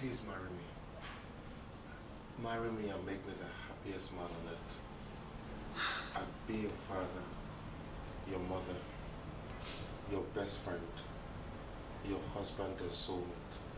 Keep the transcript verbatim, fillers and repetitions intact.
Please marry me. Marry me and make me the happiest man on earth. I'll be your father, your mother, your best friend, your husband and soulmate.